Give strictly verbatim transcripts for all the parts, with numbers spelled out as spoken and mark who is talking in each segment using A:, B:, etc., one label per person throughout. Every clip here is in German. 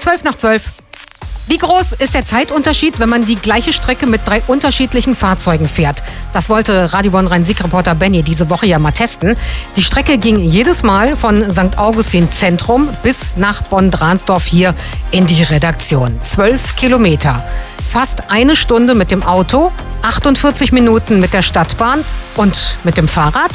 A: zwölf nach zwölf. Wie groß ist der Zeitunterschied, wenn man die gleiche Strecke mit drei unterschiedlichen Fahrzeugen fährt? Das wollte Radio Bonn-Rhein-Sieg-Reporter Benny diese Woche ja mal testen. Die Strecke ging jedes Mal von Sankt Augustin Zentrum bis nach Bonn-Dransdorf hier in die Redaktion. Zwölf Kilometer. Fast eine Stunde mit dem Auto, achtundvierzig Minuten mit der Stadtbahn und mit dem Fahrrad.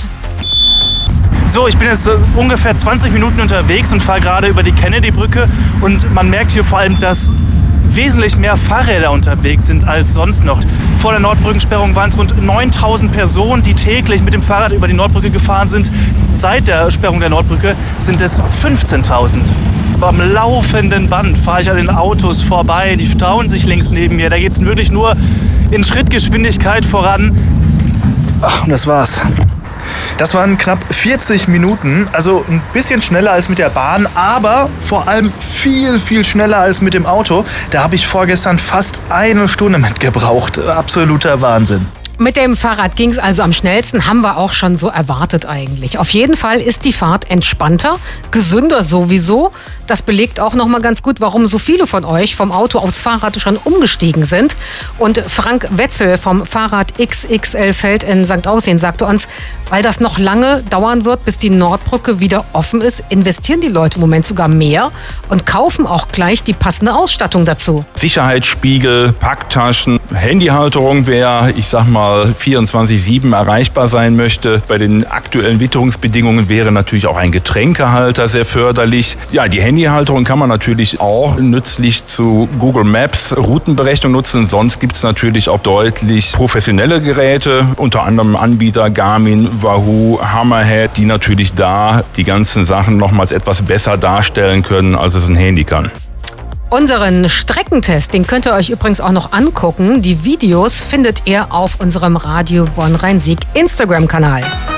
B: So, ich bin jetzt äh, ungefähr zwanzig Minuten unterwegs und fahre gerade über die Kennedy-Brücke. Und man merkt hier vor allem, dass wesentlich mehr Fahrräder unterwegs sind als sonst noch. Vor der Nordbrückensperrung waren es rund neuntausend Personen, die täglich mit dem Fahrrad über die Nordbrücke gefahren sind. Seit der Sperrung der Nordbrücke sind es fünfzehntausend. Am laufenden Band fahre ich an den Autos vorbei, die stauen sich links neben mir. Da geht es wirklich nur in Schrittgeschwindigkeit voran. Ach, und das war's. Das waren knapp vierzig Minuten, also ein bisschen schneller als mit der Bahn, aber vor allem viel, viel schneller als mit dem Auto. Da habe ich vorgestern fast eine Stunde mit gebraucht. Absoluter Wahnsinn.
A: Mit dem Fahrrad ging es also am schnellsten, haben wir auch schon so erwartet eigentlich. Auf jeden Fall ist die Fahrt entspannter, gesünder sowieso. Das belegt auch noch mal ganz gut, warum so viele von euch vom Auto aufs Fahrrad schon umgestiegen sind. Und Frank Wetzel vom Fahrrad X X L Feld in Sankt Augustin sagte uns, weil das noch lange dauern wird, bis die Nordbrücke wieder offen ist, investieren die Leute im Moment sogar mehr und kaufen auch gleich die passende Ausstattung dazu.
C: Sicherheitsspiegel, Packtaschen, Handyhalterung, wer, ich sag mal, vierundzwanzig sieben erreichbar sein möchte. Bei den aktuellen Witterungsbedingungen wäre natürlich auch ein Getränkehalter sehr förderlich. Ja, die Handyhalterung kann man natürlich auch nützlich zu Google Maps Routenberechnung nutzen. Sonst gibt es natürlich auch deutlich professionelle Geräte, unter anderem Anbieter Garmin, Wahoo, Hammerhead, die natürlich da die ganzen Sachen nochmals etwas besser darstellen können, als es ein Handy kann.
A: Unseren Streckentest, den könnt ihr euch übrigens auch noch angucken. Die Videos findet ihr auf unserem Radio Bonn-Rhein-Sieg Instagram-Kanal.